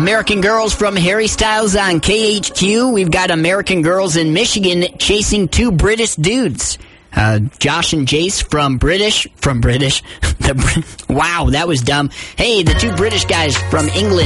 American Girls from Harry Styles on KHQ. We've got American Girls in Michigan chasing two British dudes. Josh and Jace from British. Wow, that was dumb. Hey, the two British guys from England.